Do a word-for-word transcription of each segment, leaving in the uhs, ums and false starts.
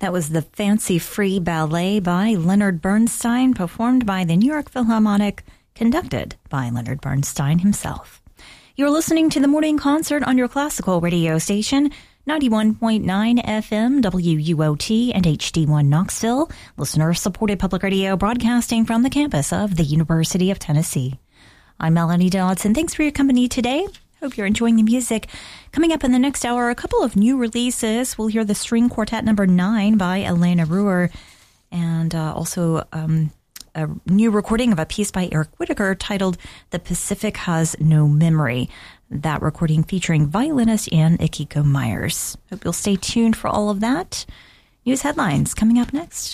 That was the Fancy Free Ballet by Leonard Bernstein, performed by the New York Philharmonic, conducted by Leonard Bernstein himself. You're listening to the Morning Concert on your classical radio station, ninety-one point nine F M, W U O T, and H D one Knoxville, listener-supported public radio broadcasting from the campus of the University of Tennessee. I'm Melanie Dodson. Thanks for your company today. Hope you're enjoying the music. Coming up in the next hour, a couple of new releases. We'll hear the String Quartet number nine by Elena Ruhr, and uh, also um, a new recording of a piece by Eric Whitacre titled The Pacific Has No Memory. That recording featuring violinist Ann Akiko Myers. Hope you'll stay tuned for all of that. News headlines coming up next.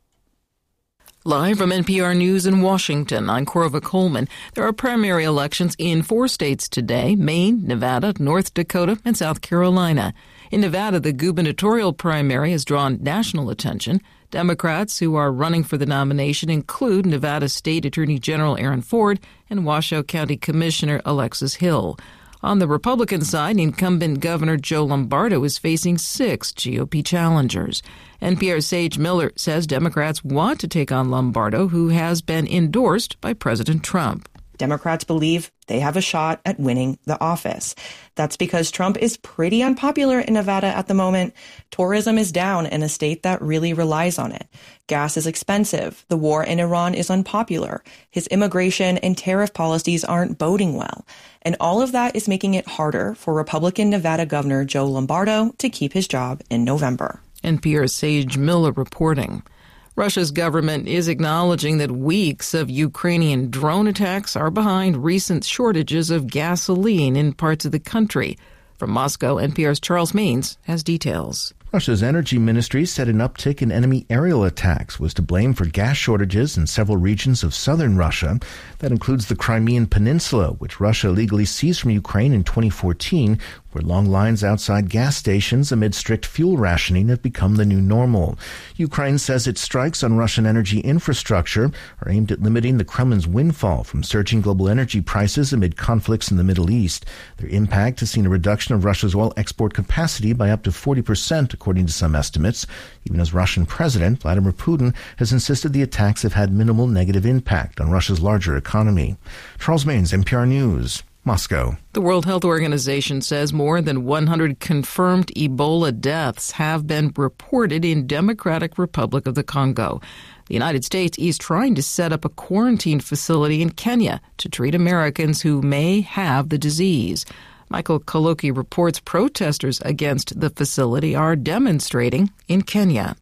Live from N P R News in Washington, I'm Corva Coleman. There are primary elections in four states today: Maine, Nevada, North Dakota, and South Carolina. In Nevada, the gubernatorial primary has drawn national attention. Democrats who are running for the nomination include Nevada State Attorney General Aaron Ford and Washoe County Commissioner Alexis Hill. On the Republican side, incumbent Governor Joe Lombardo is facing six G O P challengers. N P R's Sage Miller says Democrats want to take on Lombardo, who has been endorsed by President Trump. Democrats believe they have a shot at winning the office. That's because Trump is pretty unpopular in Nevada at the moment. Tourism is down in a state that really relies on it. Gas is expensive. The war in Iran is unpopular. His immigration and tariff policies aren't boding well. And all of that is making it harder for Republican Nevada Governor Joe Lombardo to keep his job in November. N P R's Sage Miller reporting. Russia's government is acknowledging that weeks of Ukrainian drone attacks are behind recent shortages of gasoline in parts of the country. From Moscow, N P R's Charles Maines has details. Russia's energy ministry said an uptick in enemy aerial attacks was to blame for gas shortages in several regions of southern Russia. That includes the Crimean Peninsula, which Russia illegally seized from Ukraine in twenty fourteen, where long lines outside gas stations amid strict fuel rationing have become the new normal. Ukraine says its strikes on Russian energy infrastructure are aimed at limiting the Kremlin's windfall from surging global energy prices amid conflicts in the Middle East. Their impact has seen a reduction of Russia's oil export capacity by up to forty percent, according to some estimates, even as Russian President Vladimir Putin has insisted the attacks have had minimal negative impact on Russia's larger economy. Charles Maines, N P R News, Moscow. The World Health Organization says more than one hundred confirmed Ebola deaths have been reported in Democratic Republic of the Congo. The United States is trying to set up a quarantine facility in Kenya to treat Americans who may have the disease. Michael Kaloki reports protesters against the facility are demonstrating in Kenya.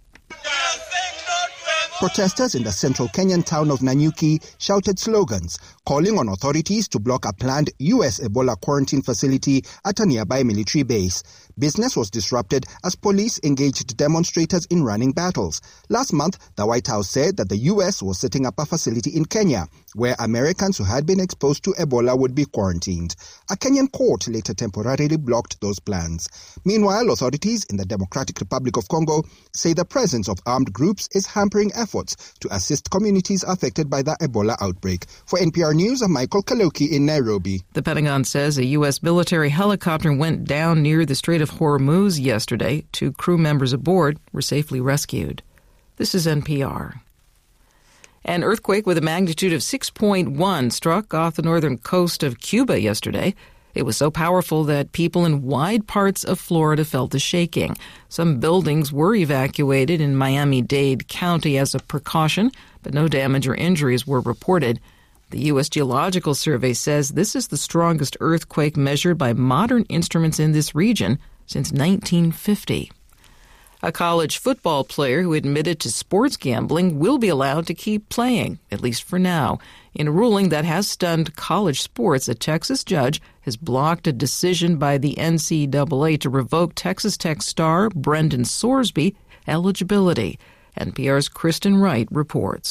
Protesters in the central Kenyan town of Nanyuki shouted slogans calling on authorities to block a planned U S Ebola quarantine facility at a nearby military base. Business was disrupted as police engaged demonstrators in running battles. Last month, the White House said that the U S was setting up a facility in Kenya where Americans who had been exposed to Ebola would be quarantined. A Kenyan court later temporarily blocked those plans. Meanwhile, authorities in the Democratic Republic of Congo say the presence of armed groups is hampering efforts to assist communities affected by the Ebola outbreak. For N P R News, I'm Michael Kaloki in Nairobi. The Pentagon says a U S military helicopter went down near the Strait of Hormuz yesterday. Two crew members aboard were safely rescued. This is N P R. An earthquake with a magnitude of six point one struck off the northern coast of Cuba yesterday. It was so powerful that people in wide parts of Florida felt the shaking. Some buildings were evacuated in Miami-Dade County as a precaution, but no damage or injuries were reported. The U S Geological Survey says this is the strongest earthquake measured by modern instruments in this region since nineteen fifty. A college football player who admitted to sports gambling will be allowed to keep playing, at least for now. In a ruling that has stunned college sports, a Texas judge has blocked a decision by the N C double A to revoke Texas Tech star Brendan Sorsby eligibility. N P R's Kristen Wright reports.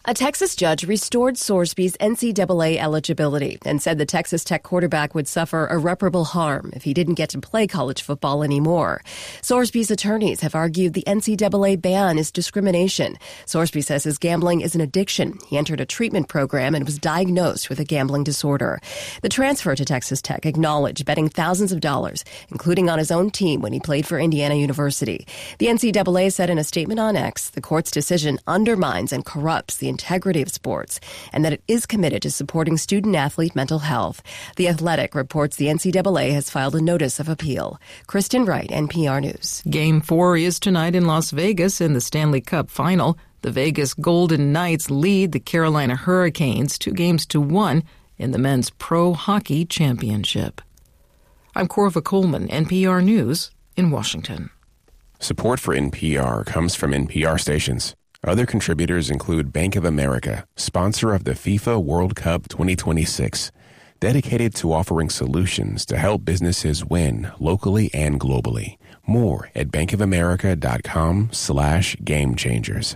A Texas judge restored Sorsby's N C double A eligibility and said the Texas Tech quarterback would suffer irreparable harm if he didn't get to play college football anymore. Sorsby's attorneys have argued the N C double A ban is discrimination. Sorsby says his gambling is an addiction. He entered a treatment program and was diagnosed with a gambling disorder. The transfer to Texas Tech acknowledged betting thousands of dollars, including on his own team when he played for Indiana University. The N C double A said in a statement on X, the court's decision undermines and corrupts the integrity of sports, and that it is committed to supporting student-athlete mental health. The Athletic reports the N C double A has filed a notice of appeal. Kristen Wright, N P R News. Game four is tonight in Las Vegas in the Stanley Cup Final. The Vegas Golden Knights lead the Carolina Hurricanes two games to one in the Men's Pro Hockey Championship. I'm Corva Coleman, N P R News in Washington. Support for N P R comes from N P R stations. Other contributors include Bank of America, sponsor of the FIFA World Cup twenty twenty-six, dedicated to offering solutions to help businesses win locally and globally. More at bankofamerica.com slash game changers.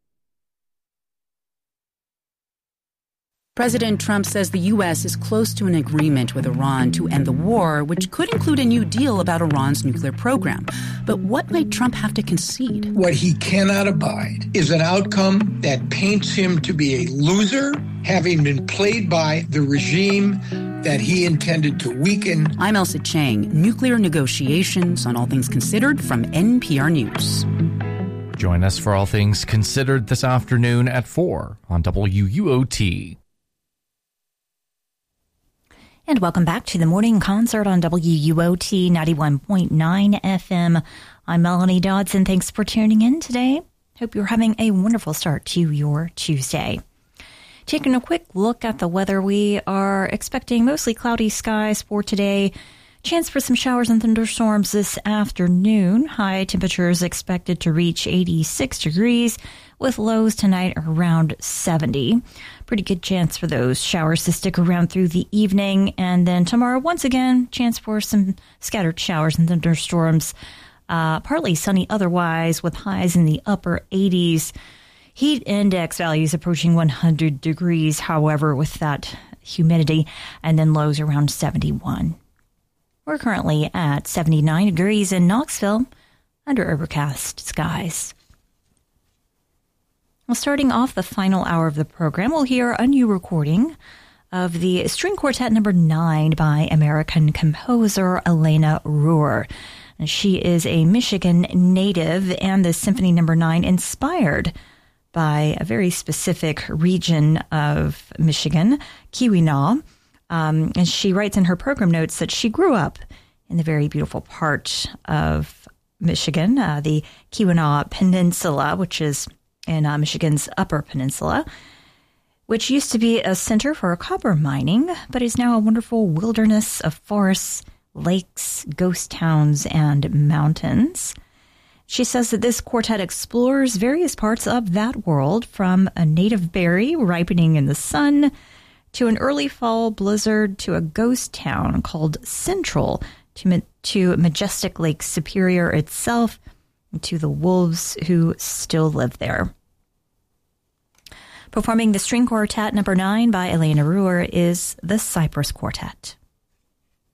President Trump says the U S is close to an agreement with Iran to end the war, which could include a new deal about Iran's nuclear program. But what might Trump have to concede? What he cannot abide is an outcome that paints him to be a loser, having been played by the regime that he intended to weaken. I'm Elsa Chang. Nuclear negotiations on All Things Considered from N P R News. Join us for All Things Considered this afternoon at four on W U O T. And welcome back to the Morning Concert on W U O T ninety-one point nine F M. I'm Melanie Dodson. Thanks for tuning in today. Hope you're having a wonderful start to your Tuesday. Taking a quick look at the weather, we are expecting mostly cloudy skies for today. Chance for some showers and thunderstorms this afternoon. High temperatures expected to reach eighty-six degrees with lows tonight around seventy. Pretty good chance for those showers to stick around through the evening. And then tomorrow, once again, chance for some scattered showers and thunderstorms. Uh, partly sunny otherwise with highs in the upper eighties. Heat index values approaching one hundred degrees, however, with that humidity, and then lows around seventy-one. We're currently at seventy-nine degrees in Knoxville under overcast skies. Well, starting off the final hour of the program, we'll hear a new recording of the String Quartet Number nine by American composer Elena Ruhr. And she is a Michigan native, and the Symphony Number nine inspired by a very specific region of Michigan, Keweenaw. Um, and she writes in her program notes that she grew up in the very beautiful part of Michigan, uh, the Keweenaw Peninsula, which is in uh, Michigan's Upper Peninsula, which used to be a center for copper mining, but is now a wonderful wilderness of forests, lakes, ghost towns, and mountains. She says that this quartet explores various parts of that world, from a native berry ripening in the sun to an early fall blizzard, to a ghost town called Central, to, to majestic Lake Superior itself, and to the wolves who still live there. Performing the String Quartet Number nine by Elena Ruhr is the Cypress Quartet.